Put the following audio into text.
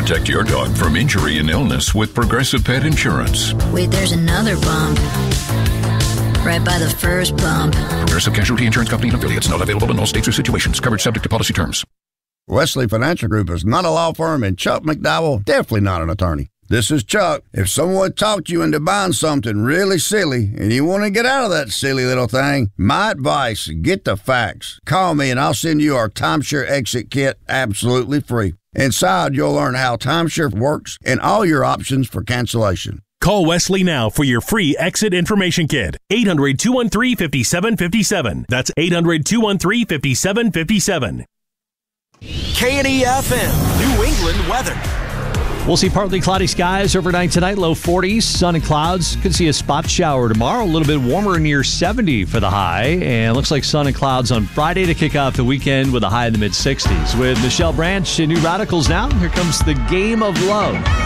Protect your dog from injury and illness with Progressive Pet Insurance. Wait, there's another bump. Right by the first bump. Progressive Casualty Insurance Company and affiliates. Not available in all states or situations. Coverage subject to policy terms. Wesley Financial Group is not a law firm, and Chuck McDowell, definitely not an attorney. This is Chuck. If someone talked you into buying something really silly and you want to get out of that silly little thing, my advice, get the facts. Call me and I'll send you our timeshare exit kit absolutely free. Inside, you'll learn how timeshare works and all your options for cancellation. Call Wesley now for your free exit information kit. 800-213-5757. That's 800-213-5757. K&E FM, New England weather. We'll see partly cloudy skies overnight tonight, low 40s, sun and clouds. Could see a spot shower tomorrow, a little bit warmer near 70 for the high. And looks like sun and clouds on Friday to kick off the weekend with a high in the mid-60s. With Michelle Branch and New Radicals now, here comes the Game of Love.